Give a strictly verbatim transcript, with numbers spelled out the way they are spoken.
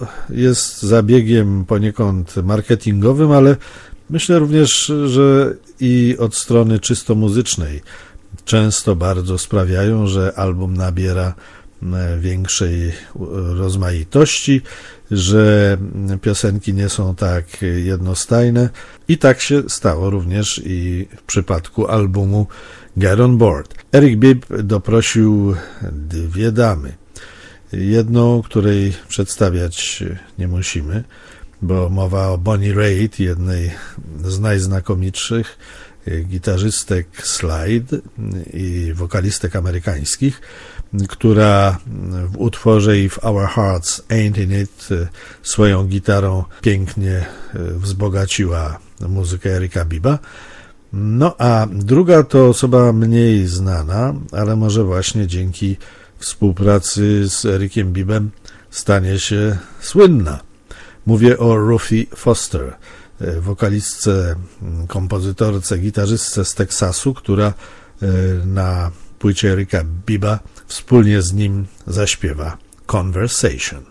jest zabiegiem poniekąd marketingowym, ale myślę również, że i od strony czysto muzycznej często bardzo sprawiają, że album nabiera większej rozmaitości, że piosenki nie są tak jednostajne i tak się stało również i w przypadku albumu Get On Board. Eric Bibb doprosił dwie damy. Jedną, której przedstawiać nie musimy, bo mowa o Bonnie Raitt, jednej z najznakomitszych gitarzystek slide i wokalistek amerykańskich, która w utworze If Our Hearts Ain't In It swoją gitarą pięknie wzbogaciła muzykę Erika Bibba. No a druga to osoba mniej znana, ale może właśnie dzięki współpracy z Ericiem Bibbem stanie się słynna. Mówię o Ruthie Foster, wokalistce, kompozytorce, gitarzystce z Teksasu, która na płycie Erika Bibba wspólnie z nim zaśpiewa Conversation.